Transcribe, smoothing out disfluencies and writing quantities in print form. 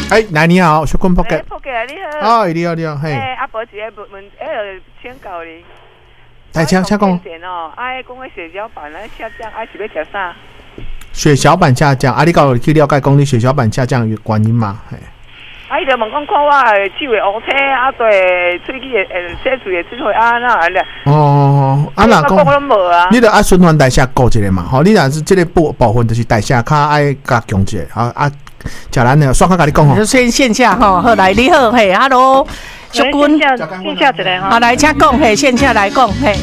来你好，小坤仆街。 仆街你好。 你好，嘿。 阿伯一个问，请教你。 请讲。 讲个血小板下降，是要吃啥？ 血小板下降，你有去了解讲你血小板下降的原因嘛？嘿。 伊就问讲看我手会乌青，对喙齿洗嘴的喙那咧。 若讲我拢无啊。 你著爱循环代谢顾一下嘛，你若是这个部分就是代谢较爱加强一下，食咱的刷卡甲你讲吼。 先线下吼，好来你好，嘿 ，Hello， 小君， 线下一个好来请讲，嘿，线下来讲，嘿。